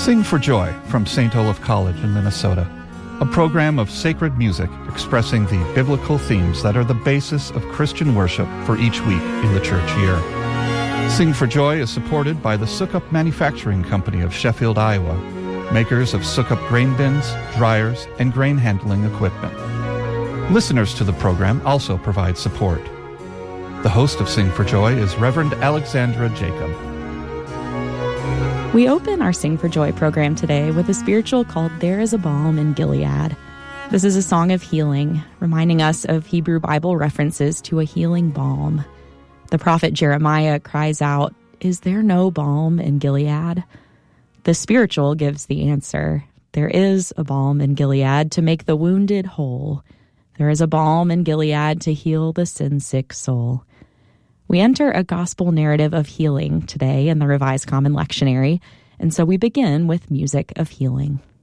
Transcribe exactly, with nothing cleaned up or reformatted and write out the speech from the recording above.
Sing for Joy from Saint Olaf College in Minnesota, a program of sacred music expressing the biblical themes that are the basis of Christian worship for each week in the church year. Sing for Joy is supported by the Sukup Manufacturing Company of Sheffield, Iowa, makers of Sukup grain bins, dryers, and grain handling equipment. Listeners to the program also provide support. The host of Sing for Joy is Reverend Alexandra Jacob. We open our Sing for Joy program today with a spiritual called There is a Balm in Gilead. This is a song of healing, reminding us of Hebrew Bible references to a healing balm. The prophet Jeremiah cries out, "Is there no balm in Gilead?" The spiritual gives the answer. There is a balm in Gilead to make the wounded whole. There is a balm in Gilead to heal the sin-sick soul. We enter a gospel narrative of healing today in the Revised Common Lectionary, and so we begin with music of healing.